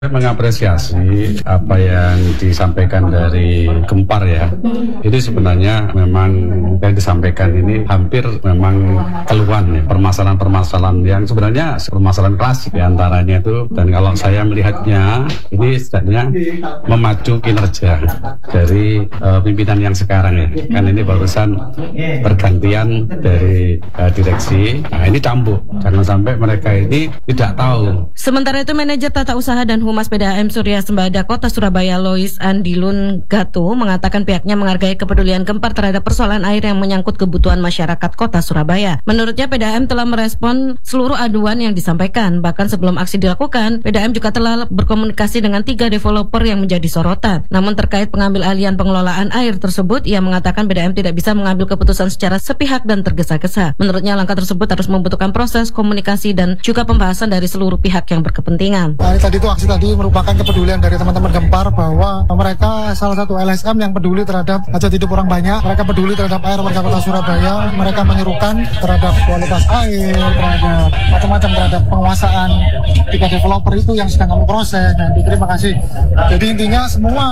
Mengapresiasi apa yang disampaikan dari Gempar ya. Itu sebenarnya memang yang disampaikan ini hampir memang keluhan ya, permasalahan-permasalahan yang sebenarnya permasalahan klasik diantaranya itu. Dan kalau saya melihatnya ini setidaknya memacu kinerja dari pimpinan yang sekarang ya. Kan ini barusan pergantian dari direksi. Nah ini cambuk, jangan sampai mereka ini tidak tahu. Sementara itu manajer tata usaha dan Humas PDAM Surya Sembada Kota Surabaya Lois Andilun Gato mengatakan pihaknya menghargai kepedulian Gempar terhadap persoalan air yang menyangkut kebutuhan masyarakat Kota Surabaya. Menurutnya PDAM telah merespon seluruh aduan yang disampaikan. Bahkan sebelum aksi dilakukan, PDAM juga telah berkomunikasi dengan 3 developer yang menjadi sorotan. Namun terkait pengambil alihan pengelolaan air tersebut, ia mengatakan PDAM tidak bisa mengambil keputusan secara sepihak dan tergesa-gesa. Menurutnya langkah tersebut harus membutuhkan proses komunikasi dan juga pembahasan dari seluruh pihak yang berkepentingan. Tadi itu aksi tadi merupakan kepedulian dari teman-teman Gempar bahwa mereka salah satu LSM yang peduli terhadap hajat hidup orang banyak. Mereka peduli terhadap air warga Kota Surabaya. Mereka menyerukan terhadap kualitas air, terhadap macam-macam, terhadap penguasaan 3 developer itu yang sedang kami proses. Nah, terima kasih. Jadi intinya semua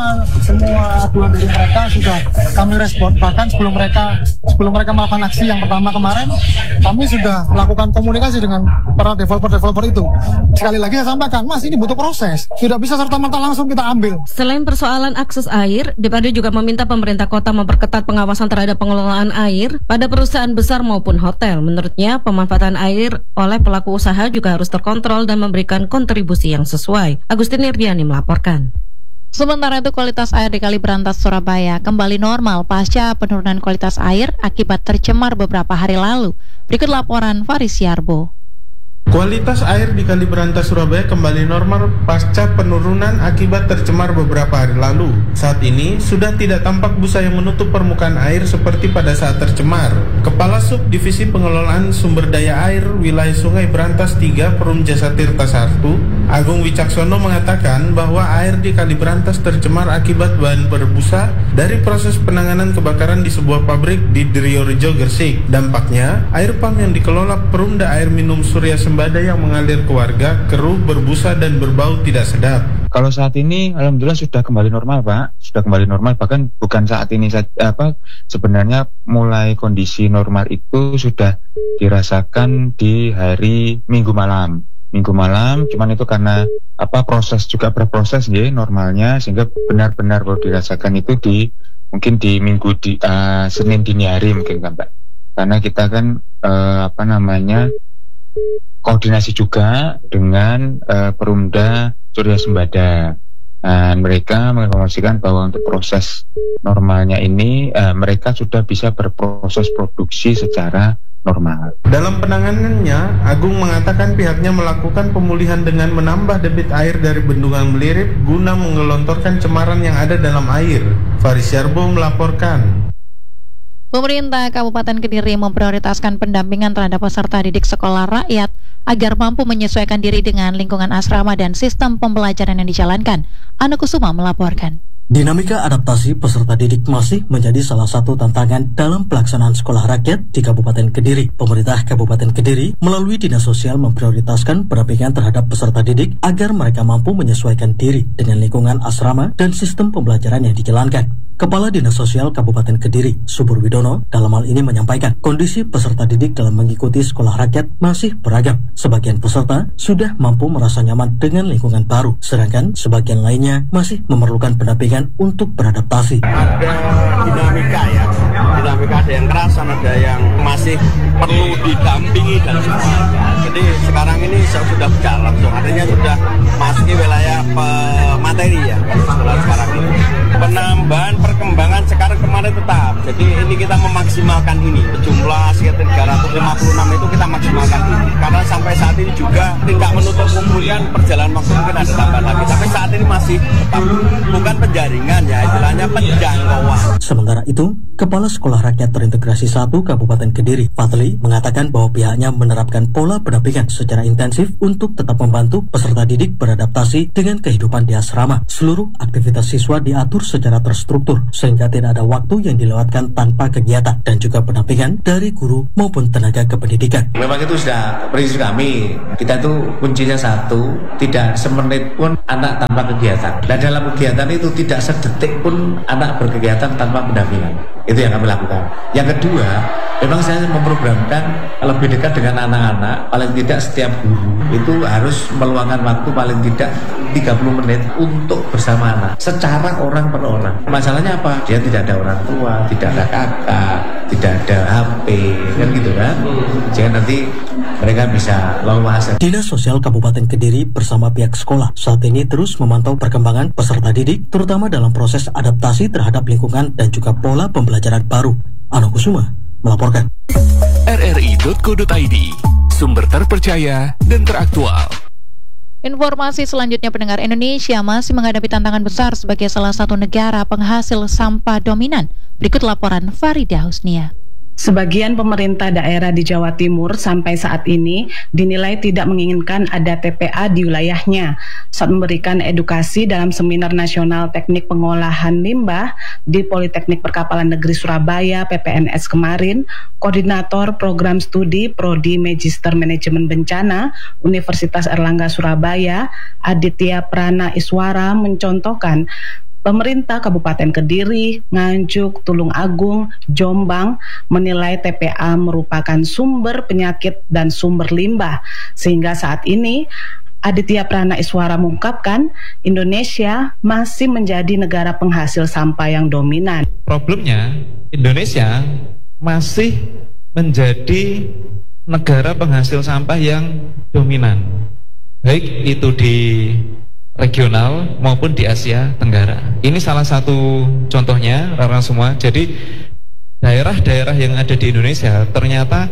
aduan dari mereka sudah kami respon. Bahkan sebelum mereka melakukan aksi yang pertama kemarin, kami sudah melakukan komunikasi dengan para developer itu. Sekali lagi saya sampaikan, Mas, ini butuh proses. Tidak bisa serta-merta langsung kita ambil. Selain persoalan akses air, DPRD juga meminta pemerintah kota memperketat pengawasan terhadap pengelolaan air pada perusahaan besar maupun hotel. Menurutnya, pemanfaatan air oleh pelaku usaha juga harus terkontrol dan memberikan kontribusi yang sesuai. Agustin Nirdiani melaporkan. Sementara itu kualitas air di Kali Berantas Surabaya kembali normal pasca penurunan kualitas air akibat tercemar beberapa hari lalu. Berikut laporan Faris Yarbo. Kualitas air di Kali Berantas Surabaya kembali normal pasca penurunan akibat tercemar beberapa hari lalu. Saat ini sudah tidak tampak busa yang menutup permukaan air seperti pada saat tercemar. Kepala Sub Divisi Pengelolaan Sumber Daya Air Wilayah Sungai Berantas 3 Perum Jasa Tirta Sartu, Agung Wicaksono mengatakan bahwa air di Kali Berantas tercemar akibat bahan berbusa dari proses penanganan kebakaran di sebuah pabrik di Driorejo, Gresik. Dampaknya, air pam yang dikelola Perumda Air Minum Surya Sembada yang mengalir ke warga keruh, berbusa dan berbau tidak sedap. Kalau saat ini alhamdulillah sudah kembali normal, Pak. Sudah kembali normal, bahkan bukan saat ini sebenarnya mulai kondisi normal itu sudah dirasakan di hari Minggu malam. Cuman itu karena proses juga berproses ya normalnya, sehingga benar-benar baru dirasakan itu mungkin di minggu Senin dini hari mungkin kan, Pak. Karena kita kan koordinasi juga dengan Perumda Surya Sembada. Mereka menginformasikan bahwa untuk proses normalnya ini mereka sudah bisa berproses produksi secara normal. Dalam penanganannya, Agung mengatakan pihaknya melakukan pemulihan dengan menambah debit air dari bendungan Melirip guna menggelontorkan cemaran yang ada dalam air. Faris Yarbo melaporkan. Pemerintah Kabupaten Kediri memprioritaskan pendampingan terhadap peserta didik sekolah rakyat agar mampu menyesuaikan diri dengan lingkungan asrama dan sistem pembelajaran yang dijalankan. Ana Kusuma melaporkan. Dinamika adaptasi peserta didik masih menjadi salah satu tantangan dalam pelaksanaan sekolah rakyat di Kabupaten Kediri. Pemerintah Kabupaten Kediri melalui Dinas Sosial memprioritaskan pendampingan terhadap peserta didik agar mereka mampu menyesuaikan diri dengan lingkungan asrama dan sistem pembelajaran yang dijalankan. Kepala Dinas Sosial Kabupaten Kediri, Subur Widono, dalam hal ini menyampaikan kondisi peserta didik dalam mengikuti sekolah rakyat masih beragam. Sebagian peserta sudah mampu merasa nyaman dengan lingkungan baru, sedangkan sebagian lainnya masih memerlukan pendampingan untuk beradaptasi. Ada dinamika ada yang keras, ada yang masih perlu didampingi dan sebagainya. Jadi sekarang ini sudah berjalan, artinya sudah masuk wilayah materi ya sekolah sekarang ini. Penambahan perkembangan sekarang kemarin tetap. Jadi ini kita memaksimalkan ini. Jumlah sekitar 356 itu kita maksimalkan ini. Karena sampai saat ini juga tidak menutup kemungkinan perjalanan waktu mungkin ada tambahan lagi. Tapi saat saat ini masih tetap bukan penjaringan ya, istilahnya penjangkauan. Sementara itu, Kepala Sekolah Rakyat Terintegrasi 1 Kabupaten Kediri, Fadli, mengatakan bahwa pihaknya menerapkan pola pendampingan secara intensif untuk tetap membantu peserta didik beradaptasi dengan kehidupan di asrama. Seluruh aktivitas siswa diatur secara terstruktur, sehingga tidak ada waktu yang dilewatkan tanpa kegiatan dan juga pendampingan dari guru maupun tenaga kependidikan. Memang itu sudah prinsip kami. Kita itu kuncinya satu, tidak semenit pun anak tanpa kegiatan. Dan dalam kegiatan itu tidak sedetik pun anak berkegiatan tanpa pendampingan. Itu yang kami lakukan. Yang kedua, memang saya memprogramkan lebih dekat dengan anak-anak. Paling tidak setiap guru itu harus meluangkan waktu paling tidak 30 menit untuk bersama anak, secara orang per orang. Masalahnya apa? Dia tidak ada orang tua, tidak ada kakak, tidak ada HP, kan gitu kan? Jangan nanti mereka bisa leluasa. Dinas Sosial Kabupaten Kediri bersama pihak sekolah saat ini terus memantau perkembangan peserta didik, terutama dalam proses adaptasi terhadap lingkungan dan juga pola pembelajaran baru. Ano Kusuma melaporkan. RRI.co.id, sumber terpercaya dan teraktual. Informasi selanjutnya, pendengar, Indonesia masih menghadapi tantangan besar sebagai salah satu negara penghasil sampah dominan. Berikut laporan Farida Husnia. Sebagian pemerintah daerah di Jawa Timur sampai saat ini dinilai tidak menginginkan ada TPA di wilayahnya. Saat memberikan edukasi dalam Seminar Nasional Teknik Pengolahan Limbah di Politeknik Perkapalan Negeri Surabaya (PPNS) kemarin, Koordinator Program Studi Prodi Magister Manajemen Bencana Universitas Airlangga Surabaya, Aditya Prana Iswara, mencontohkan pemerintah Kabupaten Kediri, Nganjuk, Tulung Agung, Jombang menilai TPA merupakan sumber penyakit dan sumber limbah. Sehingga saat ini Aditya Prana Iswara mengungkapkan Indonesia masih menjadi negara penghasil sampah yang dominan. Problemnya, Indonesia masih menjadi negara penghasil sampah yang dominan, baik itu di regional maupun di Asia Tenggara. Ini salah satu contohnya, rekan semua. Jadi daerah-daerah yang ada di Indonesia ternyata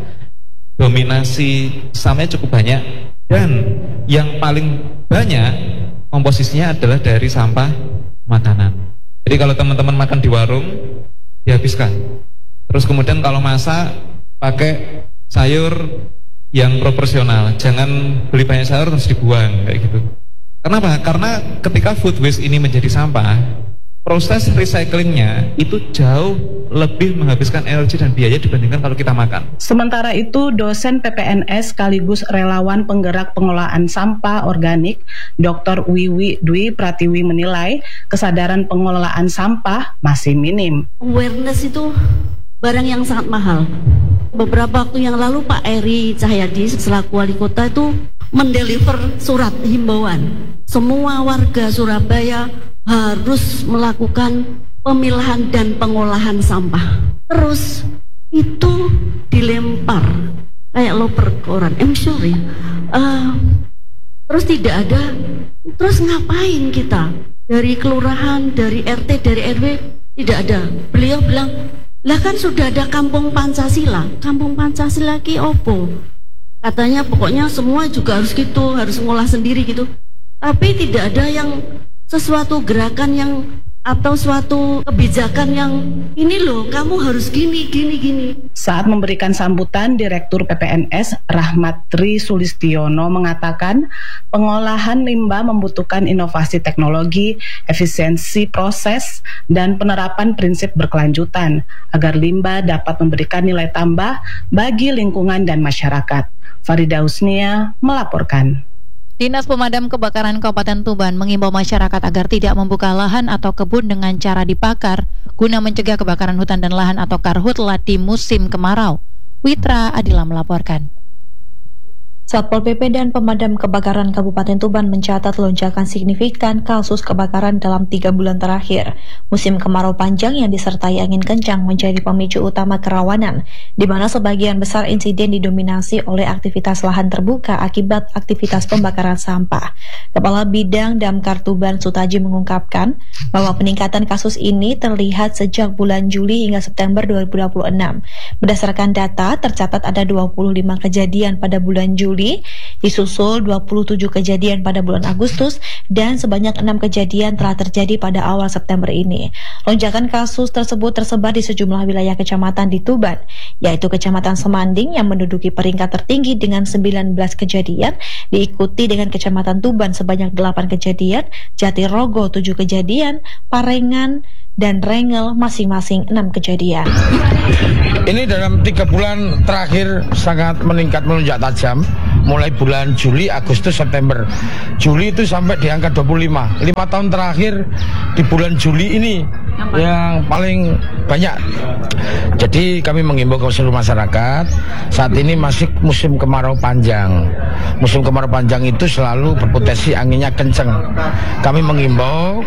dominasi sampahnya cukup banyak, dan yang paling banyak komposisinya adalah dari sampah makanan. Jadi kalau teman-teman makan di warung, dihabiskan. Terus kemudian kalau masak, pakai sayur yang proporsional, jangan beli banyak sayur terus dibuang kayak gitu. Kenapa? Karena ketika food waste ini menjadi sampah, proses recyclingnya itu jauh lebih menghabiskan energi dan biaya dibandingkan kalau kita makan. Sementara itu, dosen PPNS sekaligus relawan penggerak pengolahan sampah organik, Dr. Wiwi Dwi Pratiwi menilai kesadaran pengelolaan sampah masih minim. Awareness itu barang yang sangat mahal. Beberapa waktu yang lalu Pak Eri Cahyadi selaku wali kota itu mendeliver surat himbauan. Semua warga Surabaya harus melakukan pemilahan dan pengolahan sampah. Terus itu dilempar kayak loper koran. Terus tidak ada. Terus ngapain kita? Dari kelurahan, dari RT, dari RW tidak ada. Beliau bilang, lah kan sudah ada Kampung Pancasila. Kampung Pancasila ki opo? Katanya pokoknya semua juga harus gitu, harus ngolah sendiri gitu. Tapi tidak ada yang sesuatu gerakan yang atau suatu kebijakan yang ini loh, kamu harus gini. Saat memberikan sambutan, Direktur PPNS Rahmat Tri Sulistiono mengatakan pengolahan limbah membutuhkan inovasi teknologi, efisiensi proses, dan penerapan prinsip berkelanjutan agar limbah dapat memberikan nilai tambah bagi lingkungan dan masyarakat. Farida Husnia melaporkan. Dinas Pemadam Kebakaran Kabupaten Tuban mengimbau masyarakat agar tidak membuka lahan atau kebun dengan cara dibakar guna mencegah kebakaran hutan dan lahan atau karhutla di musim kemarau. Witra Adila melaporkan. Satpol PP dan Pemadam Kebakaran Kabupaten Tuban mencatat lonjakan signifikan kasus kebakaran dalam 3 bulan terakhir. Musim kemarau panjang yang disertai angin kencang menjadi pemicu utama kerawanan, di mana sebagian besar insiden didominasi oleh aktivitas lahan terbuka akibat aktivitas pembakaran sampah. Kepala Bidang Damkar Tuban Sutaji mengungkapkan bahwa peningkatan kasus ini terlihat sejak bulan Juli hingga September 2026. Berdasarkan data, tercatat ada 25 kejadian pada bulan Juli Juli, disusul 27 kejadian pada bulan Agustus, dan sebanyak 6 kejadian telah terjadi pada awal September ini. Lonjakan kasus tersebut tersebar di sejumlah wilayah kecamatan di Tuban, yaitu Kecamatan Semanding yang menduduki peringkat tertinggi dengan 19 kejadian, diikuti dengan Kecamatan Tuban sebanyak 8 kejadian, Jatirogo 7 kejadian, Parengan dan Rengel masing-masing 6 kejadian. Ini dalam 3 bulan terakhir sangat meningkat, melonjak tajam. Mulai bulan Juli, Agustus, September. Juli itu sampai di angka 25. 5 tahun terakhir di bulan Juli ini yang paling banyak. Jadi kami mengimbau ke seluruh masyarakat, saat ini masih musim kemarau panjang. Musim kemarau panjang itu selalu berpotensi anginnya kenceng. Kami mengimbau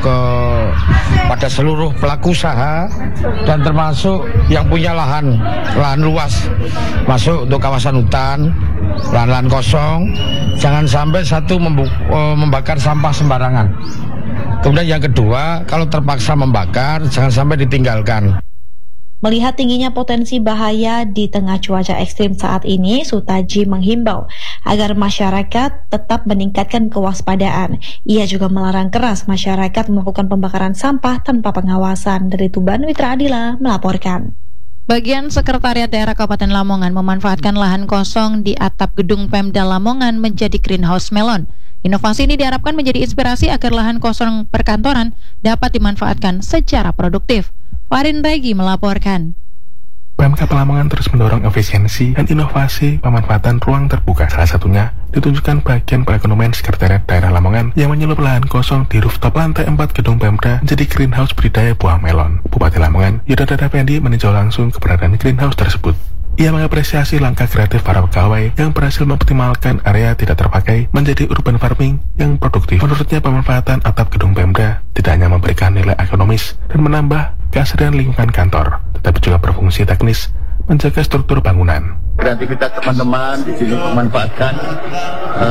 pada seluruh pelaku usaha dan termasuk yang punya lahan luas, masuk untuk kawasan hutan, lahan-lahan kosong, jangan sampai satu membakar sampah sembarangan. Kemudian yang kedua, kalau terpaksa membakar, jangan sampai ditinggalkan. Melihat tingginya potensi bahaya di tengah cuaca ekstrim saat ini, Sutaji menghimbau agar masyarakat tetap meningkatkan kewaspadaan. Ia juga melarang keras masyarakat melakukan pembakaran sampah tanpa pengawasan. Dari Tuban, Witra Adila melaporkan. Bagian Sekretariat Daerah Kabupaten Lamongan memanfaatkan lahan kosong di atap gedung Pemda Lamongan menjadi greenhouse melon. Inovasi ini diharapkan menjadi inspirasi agar lahan kosong perkantoran dapat dimanfaatkan secara produktif. Farin Regi melaporkan. Pemkab Lamongan terus mendorong efisiensi dan inovasi pemanfaatan ruang terbuka. Salah satunya ditunjukkan bagian perekonomian Sekretariat Daerah Lamongan yang menyulup lahan kosong di rooftop lantai 4 gedung Pemda menjadi greenhouse budidaya buah melon. Bupati Lamongan, Yudhadada Pendi, meninjau langsung keberadaan greenhouse tersebut. Ia mengapresiasi langkah kreatif para pegawai yang berhasil mengoptimalkan area tidak terpakai menjadi urban farming yang produktif. Menurutnya, pemanfaatan atap gedung Pemda tidak hanya memberikan nilai ekonomis dan menambah keasrian lingkungan kantor, tetapi juga berfungsi teknis menjaga struktur bangunan. Kreativitas teman-teman di sini memanfaatkan